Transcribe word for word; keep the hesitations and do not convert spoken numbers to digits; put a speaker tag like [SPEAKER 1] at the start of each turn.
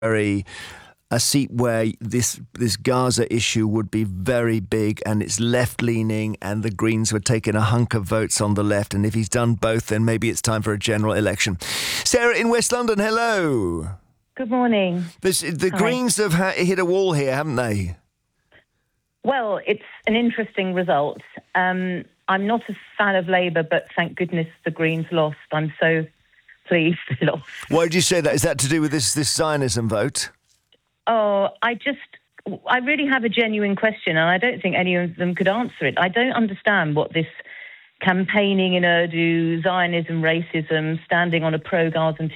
[SPEAKER 1] very a seat where this this Gaza issue would be very big, and it's left-leaning, and the Greens were taking a hunk of votes on the left. And if he's done both, then maybe it's time for a general election. Sarah in West London, hello.
[SPEAKER 2] Good morning.
[SPEAKER 1] This, the
[SPEAKER 2] Hi.
[SPEAKER 1] Greens have ha- hit a wall here, haven't they?
[SPEAKER 2] Well, it's an interesting result. Um, I'm not a fan of Labour, but thank goodness the Greens lost. I'm so pleased they lost.
[SPEAKER 1] Why did you say that? Is that to do with this, this Zionism vote?
[SPEAKER 2] Oh, I just, I really have a genuine question, and I don't think any of them could answer it. I don't understand what this campaigning in Urdu, Zionism, racism, standing on a pro-Gazan